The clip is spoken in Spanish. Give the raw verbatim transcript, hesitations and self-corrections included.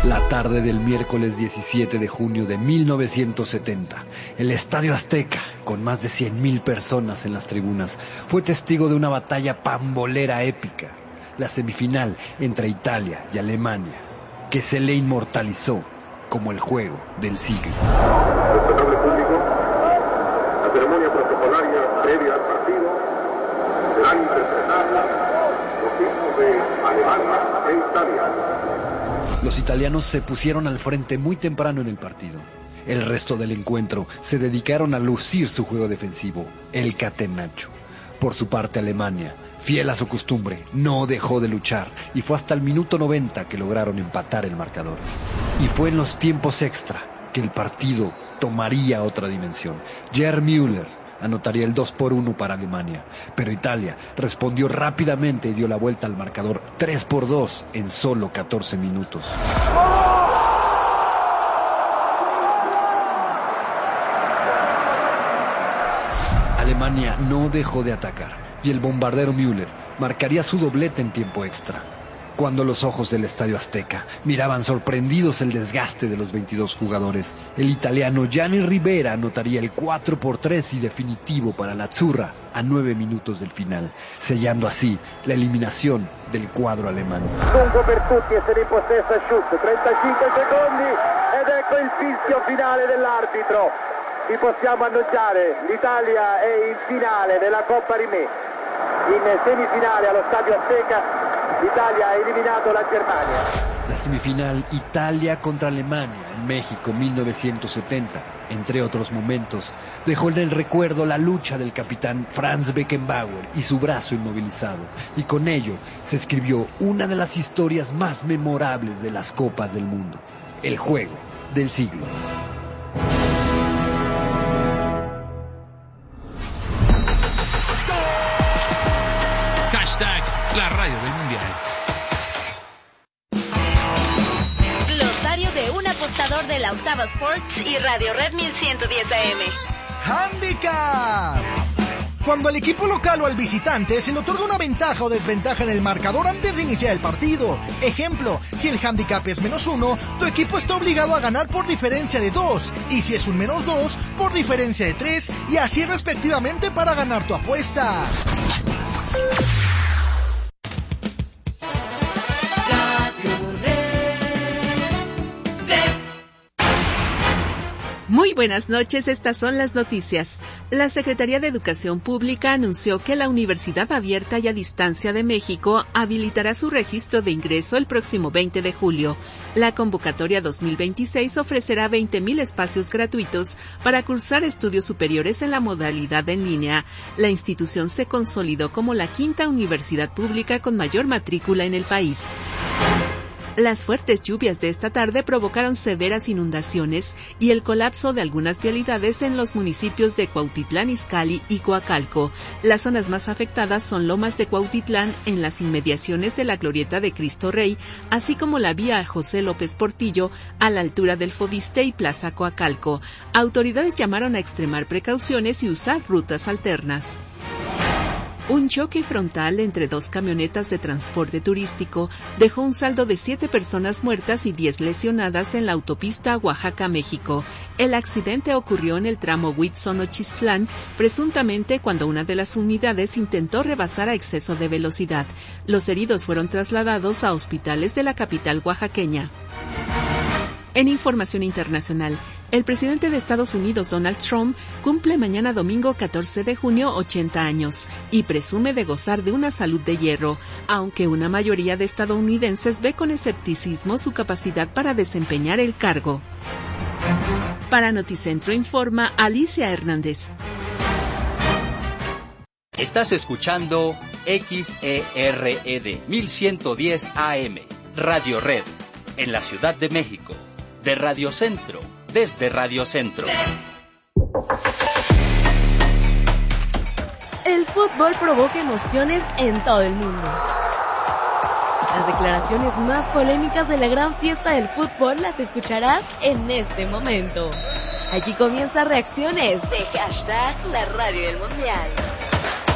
La tarde del miércoles diecisiete de junio de mil novecientos setenta, el Estadio Azteca, con más de cien mil personas en las tribunas, fue testigo de una batalla pambolera épica, la semifinal entre Italia y Alemania, que se le inmortalizó como el juego del siglo. Respetable público, la ceremonia protocolaria previa al partido serán interpretadas los himnos de Alemania e Italia. Los italianos se pusieron al frente muy temprano en el partido. El resto del encuentro se dedicaron a lucir su juego defensivo, el catenaccio. Por su parte, Alemania, fiel a su costumbre, no dejó de luchar y fue hasta el minuto noventa que lograron empatar el marcador. Y fue en los tiempos extra que el partido tomaría otra dimensión. Gerd Müller anotaría el dos por uno para Alemania, pero Italia respondió rápidamente y dio la vuelta al marcador tres por dos en solo catorce minutos. Alemania no dejó de atacar y el bombardero Müller marcaría su doblete en tiempo extra. Cuando los ojos del Estadio Azteca miraban sorprendidos el desgaste de los veintidós jugadores, el italiano Gianni Rivera anotaría el cuatro por tres y definitivo para la Azzurra a nueve minutos del final, sellando así la eliminación del cuadro alemán. Lungo per tutti, essere in possesso a Schutz, trentacinque secondi ed ecco il fischio finale dell'arbitro. Vi possiamo annunciare, l'Italia è in finale della Coppa Rimè, in semifinale allo Stadio Azteca. Italia ha eliminado la Germania. La semifinal Italia contra Alemania en México mil novecientos setenta, entre otros momentos, dejó en el recuerdo la lucha del capitán Franz Beckenbauer y su brazo inmovilizado, y con ello se escribió una de las historias más memorables de las Copas del Mundo, el juego del siglo. Hashtag la radio del mundial. Glosario de un apostador de la Octava Sports y Radio Red mil ciento diez A M. ¡Handicap! Cuando al equipo local o al visitante se le otorga una ventaja o desventaja en el marcador antes de iniciar el partido. Ejemplo, si el handicap es menos uno, tu equipo está obligado a ganar por diferencia de dos. Y si es un menos dos, por diferencia de tres. Y así respectivamente para ganar tu apuesta. Muy buenas noches, estas son las noticias. La Secretaría de Educación Pública anunció que la Universidad Abierta y a Distancia de México habilitará su registro de ingreso el próximo veinte de julio. La convocatoria dos mil veintiséis ofrecerá veinte mil espacios gratuitos para cursar estudios superiores en la modalidad en línea. La institución se consolidó como la quinta universidad pública con mayor matrícula en el país. Las fuertes lluvias de esta tarde provocaron severas inundaciones y el colapso de algunas vialidades en los municipios de Cuautitlán Izcalli y Coacalco. Las zonas más afectadas son Lomas de Cuautitlán, en las inmediaciones de la Glorieta de Cristo Rey, así como la vía José López Portillo, a la altura del Fodiste y Plaza Coacalco. Autoridades llamaron a extremar precauciones y usar rutas alternas. Un choque frontal entre dos camionetas de transporte turístico dejó un saldo de siete personas muertas y diez lesionadas en la autopista Oaxaca-México. El accidente ocurrió en el tramo Huitzon-Ochistlán, presuntamente cuando una de las unidades intentó rebasar a exceso de velocidad. Los heridos fueron trasladados a hospitales de la capital oaxaqueña. En información internacional, el presidente de Estados Unidos, Donald Trump, cumple mañana domingo catorce de junio ochenta años y presume de gozar de una salud de hierro, aunque una mayoría de estadounidenses ve con escepticismo su capacidad para desempeñar el cargo. Para Noticentro informa Alicia Hernández. Estás escuchando X E R E D mil ciento diez A M, Radio Red, en la Ciudad de México. De Radio Centro, desde Radio Centro. El fútbol provoca emociones en todo el mundo. Las declaraciones más polémicas de la gran fiesta del fútbol las escucharás en este momento. Aquí comienza Reacciones de hashtag la radio del mundial.